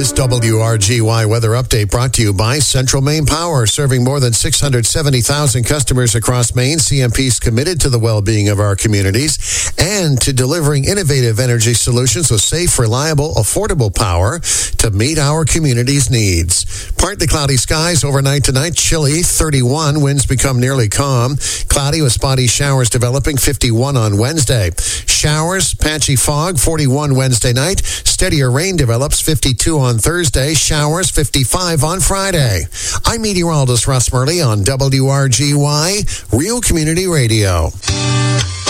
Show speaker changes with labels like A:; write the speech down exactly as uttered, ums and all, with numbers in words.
A: This W R G Y weather update brought to you by Central Maine Power, serving more than six hundred seventy thousand customers across Maine. C M P's committed to the well-being of our communities and to delivering innovative energy solutions with safe, reliable, affordable power to meet our community's needs. Partly cloudy skies overnight tonight, chilly, thirty-one. Winds become nearly calm. Cloudy with spotty showers developing, fifty-one on Wednesday. Showers, patchy fog, forty-one Wednesday night. Steadier rain develops, fifty-two on Thursday. Showers, fifty-five on Friday. I'm meteorologist Russ Murley on W R G Y, Real Community Radio.